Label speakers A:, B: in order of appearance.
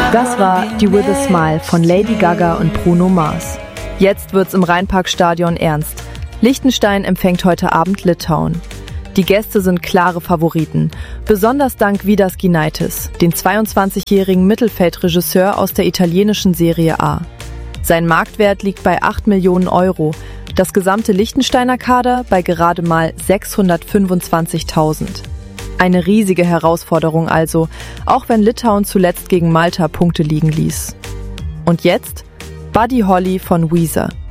A: Das war die With a Smile von Lady Gaga und Bruno Mars. Jetzt wird's im Rheinparkstadion ernst. Liechtenstein empfängt heute Abend Litauen. Die Gäste sind klare Favoriten, besonders dank Vidas Ginaitis, den 22-jährigen Mittelfeldregisseur aus der italienischen Serie A. Sein Marktwert liegt bei 8 Millionen Euro, das gesamte Liechtensteiner Kader bei gerade mal 625.000. Eine riesige Herausforderung also, auch wenn Litauen zuletzt gegen Malta Punkte liegen ließ. Und jetzt Buddy Holly von Weezer.